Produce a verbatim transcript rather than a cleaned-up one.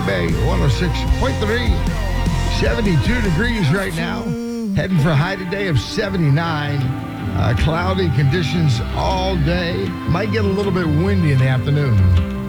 Bay one oh six point three. seventy-two degrees right now. Heading for a high today of seventy-nine. Uh, cloudy conditions all day. Might get a little bit windy in the afternoon.